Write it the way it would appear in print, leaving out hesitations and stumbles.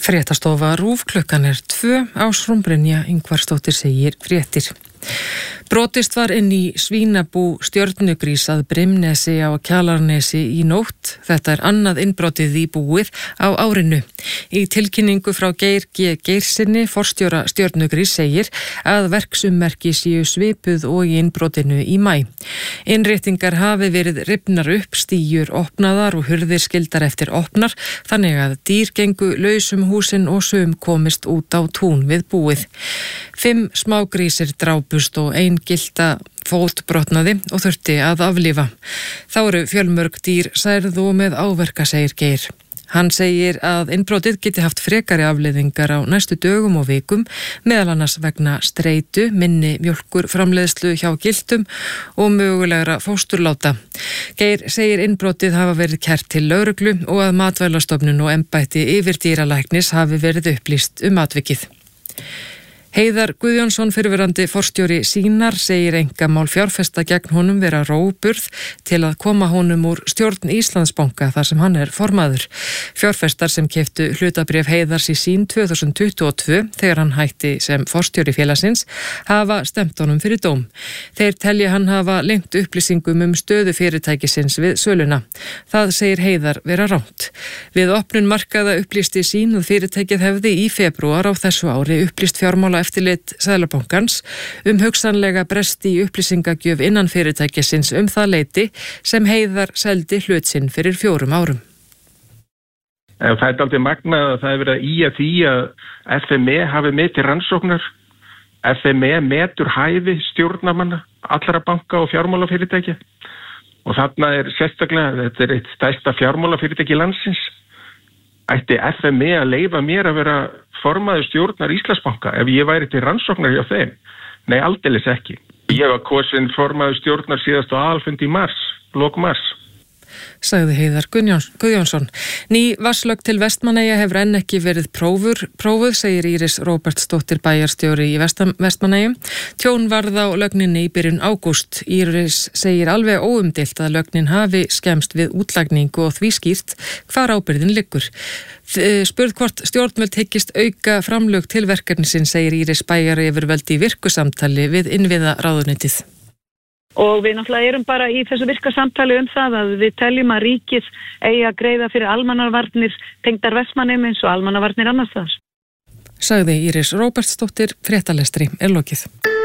Fréttastofa RÚV, klukkan 2, Ásrún Brynja Ingvarsdóttir segir fréttir. Brotist var inn í svínabú Stjörnugrís að Brimnesi á Kjalarnesi í nótt. Þetta annað innbrotið í búið á árinu. Í tilkynningu frá Geir G. Geirsinni, forstjóra Stjörnugrís, segir að verksummerki séu svipuð og í innbrotinu í maí. Innréttingar hafi verið rifnar upp, stígjur opnaðar og hurðir skildar eftir opnar, þannig að dýr gengu lausum húsin og sum komist út á tún við búið. 5 smágrísir drápust og 1 gylta fótbrotnaði og þurfti að aflífa. Þá eru fjölmörg dýr særð og með áverka, segir Geir. Hann segir að innbrotið geti haft frekari afleiðingar á næstu dögum og vikum, meðal annars vegna streitu, minni mjólkurframleiðslu hjá gyltum og mögulegra fósturláta. Geir segir innbrotið hafa verið kært til lögreglu og að Matvælastofnun og embætti yfirdýralæknis hafi verið upplýst atvikið. Heiðar Guðjónsson, fyrrverandi forstjóri Sýnar, segir einkamál fjárfesta gegn honum vera róburð til að koma honum úr stjórn Íslandsbanka þar sem hann formaður. Fjárfestar sem keyptu hlutabréf Heiðars í Sýn 2022 þegar hann hætti sem forstjóri félagsins hafa stemt honum fyrir dóm. Þeir telja hann hafa lengt upplýsingum stöðu fyrirtækisins við söluna. Það segir Heiðar vera rangt. Við opnun markaða upplýsti Sýn að fyrirtækið hefði í febrúar á þessu ári upplýst eftirlit Seðlabankans hugsanlega bresti í upplýsingagjöf innan fyrirtækisins það leyti sem Heiðar seldi hlut sinn fyrir 4 árum. Það aldrei magnað að það verið að ýja því að FME hafi með til rannsóknar. FME metur hæfi stjórnarmanna, allra banka og fjármálafyrirtækja. Og þarna sérstaklega, þetta eitt stærsta fjármálafyrirtæki landsins. Ætti FME að leyfa mér að vera formaður stjórnar Íslandsbanka ef ég væri til rannsóknar hjá þeim? Nei, aldeilis ekki. Ég var kosin formaður stjórnar síðast á aðalfundi í lok mars. Sagði Heiðar Guðjónsson. Ný vatnslögn til Vestmannaeyja hefur enn ekki verið prófuð, segir Íris Róbertsdóttir bæjarstjóri í Vestmannaeyjum. Tjón varð á lögninni í byrjun ágúst. Íris segir alveg óumdeilt að lögnin hafi skemmst við útlagningu og því skýrt hvar ábyrgðin liggur. Spurð hvort stjórnvöld hyggist auka framlög til verkefnisins, segir Íris bæjaryfirvöld í virkusamtali við innviðaráðuneytið. Og við náttúrulega erum bara í þessu virkasamtali það að við teljum að ríkið eigi að greiða fyrir almannavarnir tengdar Vestmannaeyjum eins og almannavarnir annars staðar. Sagði Íris Róbertsdóttir, fréttalestri lokið.